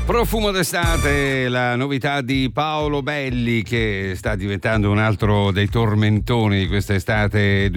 Profumo d'estate, la novità di Paolo Belli, che sta diventando un altro dei tormentoni di quest'estate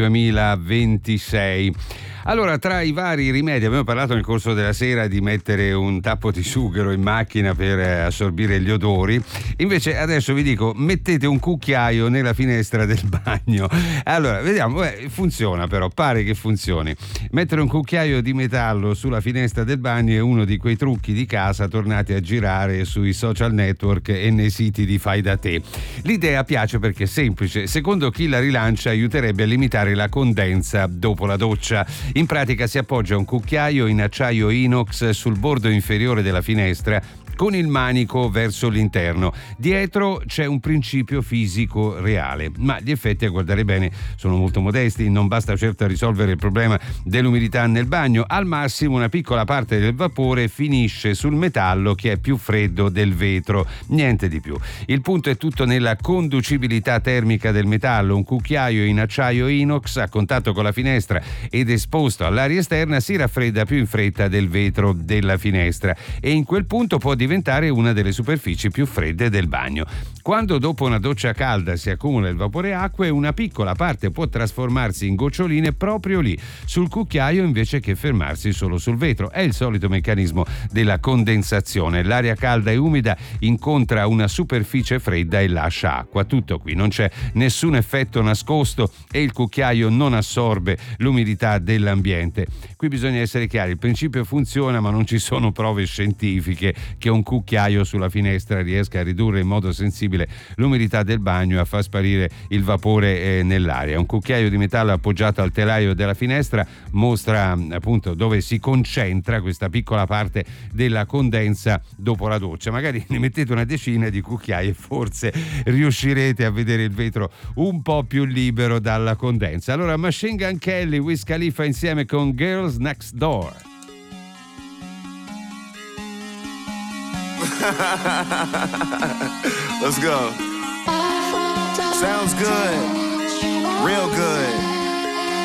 2026. Allora, tra i vari rimedi, abbiamo parlato nel corso della sera di mettere un tappo di sughero in macchina per assorbire gli odori. Invece adesso vi dico, mettete un cucchiaio nella finestra del bagno. Allora, vediamo, funziona però, pare che funzioni. Mettere un cucchiaio di metallo sulla finestra del bagno è uno di quei trucchi di casa tornati a girare sui social network e nei siti di fai da te. L'idea piace perché è semplice. Secondo chi la rilancia, aiuterebbe a limitare la condensa dopo la doccia. In pratica si appoggia un cucchiaio in acciaio inox sul bordo inferiore della finestra con il manico verso l'interno. Dietro c'è un principio fisico reale, ma gli effetti, a guardare bene, sono molto modesti. Non basta certo a risolvere il problema dell'umidità nel bagno. Al massimo una piccola parte del vapore finisce sul metallo che è più freddo del vetro, niente di più. Il punto è tutto nella conducibilità termica del metallo. Un cucchiaio in acciaio inox a contatto con la finestra ed esposto all'aria esterna si raffredda più in fretta del vetro della finestra e in quel punto può diventare una delle superfici più fredde del bagno. Quando dopo una doccia calda si accumula il vapore acqua, una piccola parte può trasformarsi in goccioline proprio lì, sul cucchiaio, invece che fermarsi solo sul vetro. È il solito meccanismo della condensazione. L'aria calda e umida incontra una superficie fredda e lascia acqua. Tutto qui, non c'è nessun effetto nascosto e il cucchiaio non assorbe l'umidità dell'ambiente. Qui bisogna essere chiari, il principio funziona, ma non ci sono prove scientifiche che un cucchiaio sulla finestra riesca a ridurre in modo sensibile l'umidità del bagno e a far sparire il vapore nell'aria. Un cucchiaio di metallo appoggiato al telaio della finestra mostra appunto dove si concentra questa piccola parte della condensa dopo la doccia. Magari ne mettete una decina di cucchiai e forse riuscirete a vedere il vetro un po' più libero dalla condensa. Allora, Machine Gun Kelly, Wiz Khalifa insieme con Girls Next Door. Let's go. Sounds good. Real good.